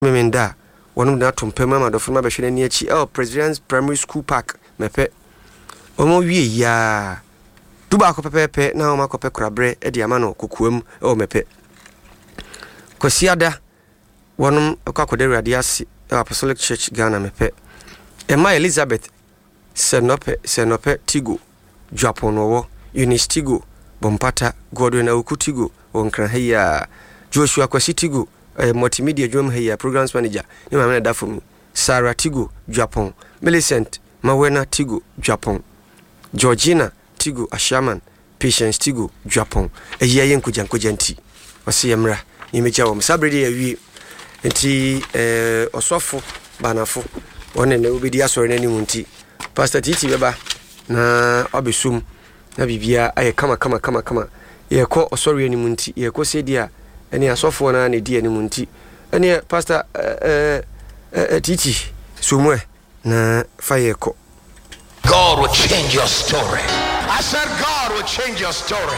memenda one na tompema ma dofo ma behwe ni achi President's Primary School Park mepe omo wie ya duba ko pepepe na o makope korabre e di ama no kokuam o mepe kwasiada wonum akwakwode rade ase Apostolic Church Ghana mepe Emma Elizabeth Senope Tigo Japan wo Eunice Tigo Bompata Godwin Awukutigo wonkran heya Joshua Kwasi Tigo multimedia drum heya programs manager ni ma da for me Sarah Tigo Japan Millicent Mawena Tigo Japan Georgina Tigo Ashaman Patience Tigo Japan eya yenkujanti wase yemra nimeja wo sabrede awie enti osofo banafo one ne obedi asore nani munti Pastor Titi beba na obesum na bibia aye kama ye ko osore ani munti ye ko sedia eni asofo na ne di ani munti eni Pastor Titi sumwe na faye ko. God will change your story. I said God will change your story.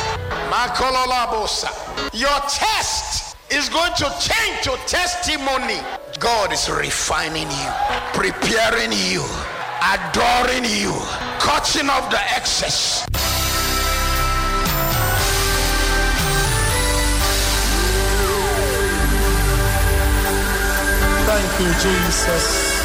Your test is going to change to testimony. God is refining you, preparing you, adoring you, cutting off the excess. Thank you, Jesus.